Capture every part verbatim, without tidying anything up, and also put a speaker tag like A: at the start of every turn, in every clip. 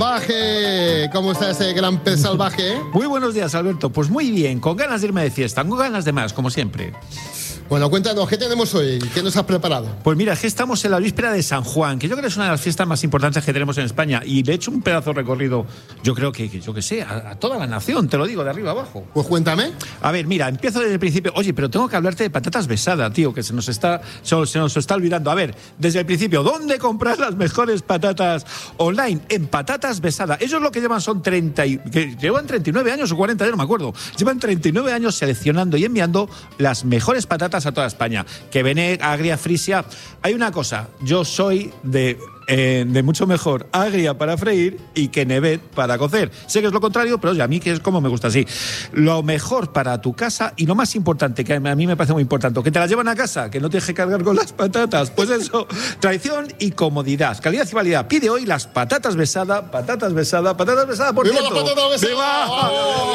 A: Salvaje, ¿cómo está ese gran pez salvaje?
B: Muy buenos días, Alberto. Pues muy bien, con ganas de irme de fiesta, con ganas de más, como siempre.
A: Bueno, cuéntanos, ¿qué tenemos hoy? ¿Qué nos has preparado?
B: Pues mira, es que estamos en la víspera de San Juan, que yo creo que es una de las fiestas más importantes que tenemos en España. Y le he hecho un pedazo de recorrido, yo creo que, que yo que sé, a, a toda la nación, te lo digo, de arriba abajo.
A: Pues cuéntame.
B: A ver, mira, empiezo desde el principio. Oye, pero tengo que hablarte de patatas Besada, tío, que se nos está, se, se nos está olvidando. A ver, desde el principio, ¿dónde compras las mejores patatas online? En Patatas Besada. Ellos lo que llevan son treinta, y, que llevan treinta y nueve años o cuarenta años, no me acuerdo. Llevan treinta y nueve años seleccionando y enviando las mejores patatas a toda España. Que Benet, Agria, Frisia. Hay una cosa, yo soy de, eh, de mucho mejor agria para freír y que Nevet para cocer. Sé que es lo contrario, pero oye, a mí que es como me gusta así. Lo mejor para tu casa y lo más importante, que a mí me parece muy importante, que te la llevan a casa, que no tienes que cargar con las patatas. Pues eso, tradición y comodidad, calidad y validad. Pide hoy las patatas Besada, patatas Besada, patatas Besada, por
A: ¡Viva
B: cierto.
A: la patata Besada!
B: ¡Viva!
A: ¡Oh!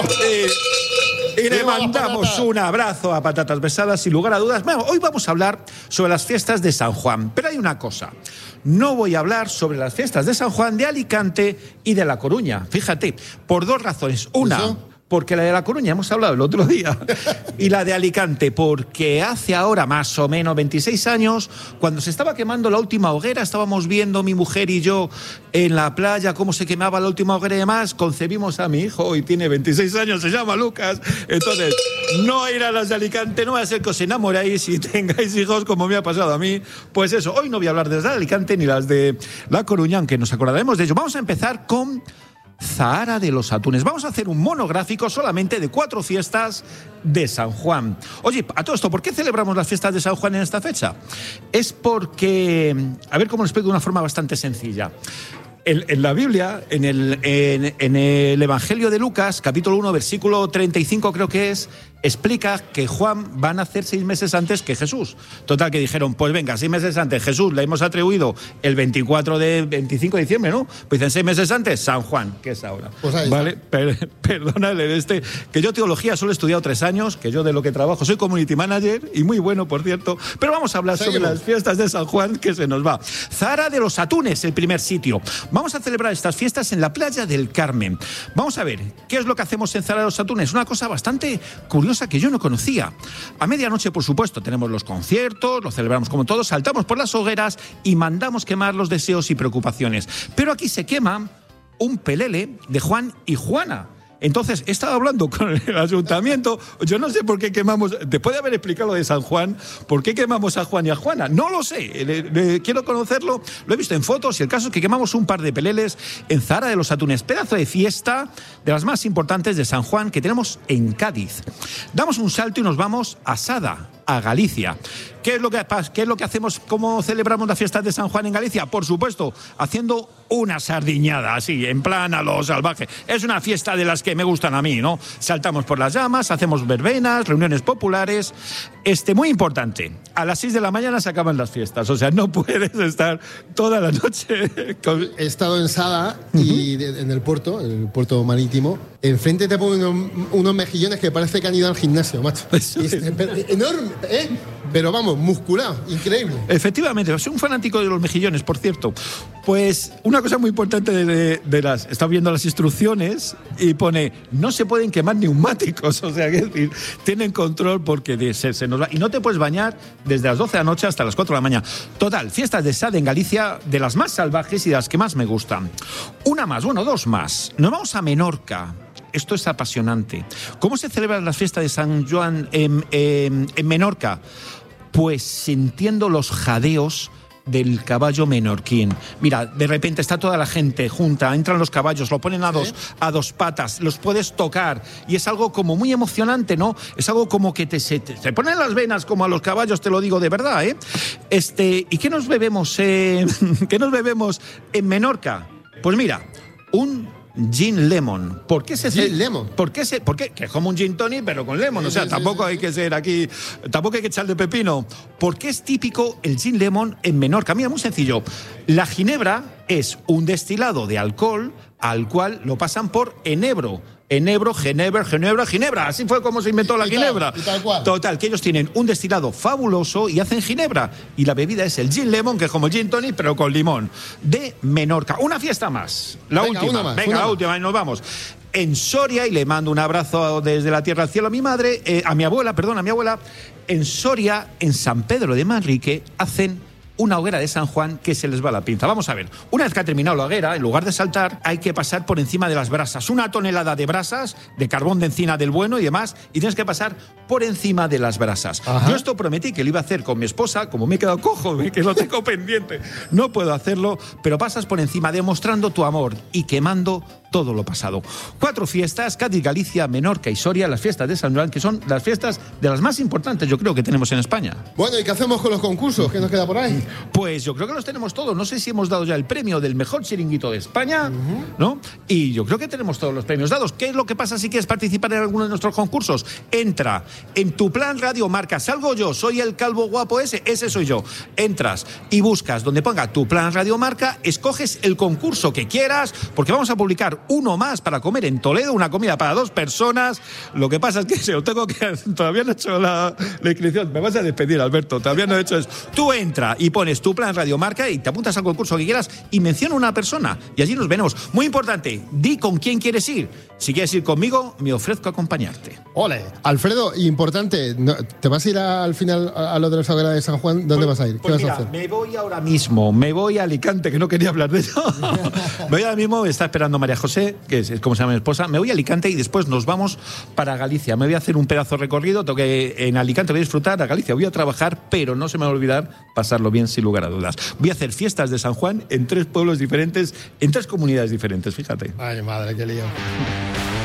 B: Y, y le
A: ¡Viva
B: mandamos un abrazo a Patatas Besadas, sin lugar a dudas. Bueno, hoy vamos a hablar sobre las fiestas de San Juan, pero hay una cosa. No voy a hablar sobre las fiestas de San Juan de Alicante y de La Coruña. Fíjate, por dos razones. Una,
A: ¿Eso?
B: porque la de La Coruña hemos hablado el otro día, y la de Alicante, porque hace ahora más o menos veintiséis años, cuando se estaba quemando la última hoguera, estábamos viendo mi mujer y yo en la playa cómo se quemaba la última hoguera y demás, concebimos a mi hijo, y tiene veintiséis años, se llama Lucas. Entonces, no ir a las de Alicante, no va a ser que os enamoréis y tengáis hijos como me ha pasado a mí. Pues eso, hoy no voy a hablar de las de Alicante ni las de La Coruña, aunque nos acordaremos de ello. Vamos a empezar con Zahara de los Atunes. Vamos a hacer un monográfico solamente de cuatro fiestas de San Juan. Oye, a todo esto, ¿por qué celebramos las fiestas de San Juan en esta fecha? Es porque, a ver cómo lo explico de una forma bastante sencilla. En, en la Biblia, en el, en, en el Evangelio de Lucas, capítulo uno, versículo treinta y cinco creo que es, explica que Juan va a nacer seis meses antes que Jesús. Total, que dijeron, pues venga, seis meses antes, Jesús le hemos atribuido el veinticuatro de veinticinco de diciembre, ¿no? Pues dicen seis meses antes, San Juan, que es ahora.
A: Pues ahí
B: vale, per, perdónale, este, que yo teología solo he estudiado tres años, que yo de lo que trabajo soy community manager, y muy bueno, por cierto, pero vamos a hablar
A: Seguimos.
B: sobre las fiestas de San Juan, que se nos va. Zahara de los Atunes, el primer sitio. Vamos a celebrar estas fiestas en la playa del Carmen. Vamos a ver, ¿qué es lo que hacemos en Zahara de los Atunes? Una cosa bastante curiosa que yo no conocía. A medianoche, por supuesto, tenemos los conciertos, lo celebramos como todos, saltamos por las hogueras y mandamos quemar los deseos y preocupaciones. Pero aquí se quema un pelele de Juan y Juana. Entonces, he estado hablando con el ayuntamiento, yo no sé por qué quemamos, después de haber explicado lo de San Juan, ¿por qué quemamos a Juan y a Juana? No lo sé, le, le, quiero conocerlo, lo he visto en fotos y el caso es que quemamos un par de peleles en Zahara de los Atunes, pedazo de fiesta de las más importantes de San Juan que tenemos en Cádiz. Damos un salto y nos vamos a Sada, a Galicia. ¿Qué es lo que, qué es lo que hacemos? ¿Cómo celebramos las fiestas de San Juan en Galicia? Por supuesto, haciendo una sardiñada, así, en plan a lo salvaje. Es una fiesta de las que me gustan a mí, ¿no? Saltamos por las llamas, hacemos verbenas, reuniones populares. Este, muy importante, a las seis de la mañana se acaban las fiestas, o sea, no puedes estar toda la noche con...
A: He estado en Sada y de, en el puerto, en el puerto marítimo. Enfrente te ponen unos, unos mejillones que parece que han ido al gimnasio, macho.
B: Eso
A: Y
B: es.
A: es, pero, enorme, ¿eh? Pero vamos, musculado, increíble.
B: Efectivamente, soy un fanático de los mejillones, por cierto. Pues una cosa muy importante de, de, de las... Estaba viendo las instrucciones y pone, no se pueden quemar neumáticos, o sea, que es decir, tienen control porque de, se, se nos va... Y no te puedes bañar desde las doce de la noche hasta las cuatro de la mañana. Total, fiestas de Sada en Galicia, de las más salvajes y de las que más me gustan. Una más, bueno, dos más. Nos vamos a Menorca. Esto es apasionante. ¿Cómo se celebran las fiestas de San Juan en, en, en Menorca? Pues sintiendo los jadeos del caballo menorquín. Mira, de repente está toda la gente junta, entran los caballos, lo ponen a dos, a dos patas, los puedes tocar y es algo como muy emocionante, ¿no? Es algo como que te se te, te ponen las venas como a los caballos, te lo digo de verdad, ¿eh? Este, ¿y qué nos bebemos? Eh, ¿Qué nos bebemos en Menorca? Pues mira, un gin lemon. ¿Por qué se
A: Gin lemon.
B: ¿Por qué se por qué? Que es como un gin tonic pero con lemon,
A: Sí,
B: o sea,
A: sí,
B: tampoco
A: sí,
B: hay
A: sí.
B: que ser aquí, tampoco hay que echarle pepino. ¿Por qué es típico el gin lemon en Menorca? Mira, muy sencillo. La ginebra es un destilado de alcohol al cual lo pasan por enebro. en Ebro, Ginebra, Ginebra, Ginebra. Así fue como se inventó la
A: y
B: ginebra.
A: Tal, y tal cual.
B: Total, que ellos tienen un destilado fabuloso y hacen ginebra. Y la bebida es el gin lemon, que es como el gin tonic, pero con limón. De Menorca. Una fiesta más. La
A: Venga,
B: última.
A: una más,
B: Venga,
A: una
B: la
A: más.
B: última y nos vamos. En Soria, y le mando un abrazo desde la tierra al cielo a mi madre, eh, a mi abuela, perdón, a mi abuela. En Soria, en San Pedro de Manrique, hacen una hoguera de San Juan que se les va la pinza. Vamos a ver, una vez que ha terminado la hoguera, en lugar de saltar, hay que pasar por encima de las brasas. Una tonelada de brasas, de carbón de encina del bueno y demás, y tienes que pasar por encima de las brasas.
A: Ajá.
B: Yo esto prometí que lo iba a hacer con mi esposa, como me he quedado cojo, que lo tengo pendiente. No puedo hacerlo, pero pasas por encima demostrando tu amor y quemando todo lo pasado. Cuatro fiestas, Cádiz, Galicia, Menorca y Soria, las fiestas de San Juan, que son las fiestas de las más importantes, yo creo, que tenemos en España.
A: Bueno, ¿y qué hacemos con los concursos? ¿Qué nos queda por ahí?
B: Pues yo creo que los tenemos todos. No sé si hemos dado ya el premio del mejor chiringuito de España, uh-huh. ¿no? Y yo creo que tenemos todos los premios dados. ¿Qué es lo que pasa si quieres participar en alguno de nuestros concursos? Entra en Tu Plan Radio Marca. Salgo yo, soy el calvo guapo ese, ese soy yo. Entras y buscas donde ponga Tu Plan Radio Marca, escoges el concurso que quieras, porque vamos a publicar uno más para comer en Toledo, una comida para dos personas. Lo que pasa es que yo tengo que... Todavía no he hecho la, la inscripción. Me vas a despedir, Alberto. Todavía no he hecho eso. Tú entra y pones Tu Plan Radio Marca y te apuntas al concurso que quieras y menciona una persona. Y allí nos veremos. Muy importante, di con quién quieres ir. Si quieres ir conmigo, me ofrezco a acompañarte.
A: Ole. Alfredo, importante, no, ¿te vas a ir a, al final a, a lo de la hoguera de San Juan? ¿Dónde
B: pues,
A: vas a ir? ¿Qué
B: pues
A: vas
B: mira,
A: a hacer?
B: Me voy ahora mismo, me voy a Alicante, que no quería hablar de eso. Me voy ahora mismo, me está esperando María José, que es, es como se llama mi esposa. Me voy a Alicante y después nos vamos para Galicia. Me voy a hacer un pedazo de recorrido, tengo que en Alicante voy a disfrutar, a Galicia voy a trabajar, pero no se me va a olvidar pasarlo bien sin lugar a dudas. Voy a hacer fiestas de San Juan en tres pueblos diferentes, en tres comunidades diferentes, fíjate.
A: Ay, madre, qué lío.